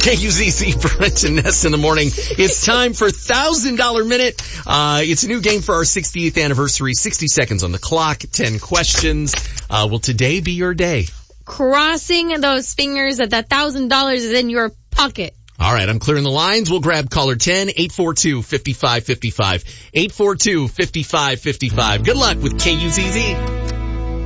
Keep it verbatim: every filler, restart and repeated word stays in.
K U Z Z, Brent and Ness in the morning. It's time for one thousand dollar Minute. Uh, it's a new game for our sixtieth anniversary. sixty seconds on the clock, ten questions. Uh, will today be your day? Crossing those fingers that that one thousand dollars is in your pocket. All right, I'm clearing the lines. We'll grab caller ten, eight four two, five five five five. eight four two, five five five five. Good luck with K U Z Z.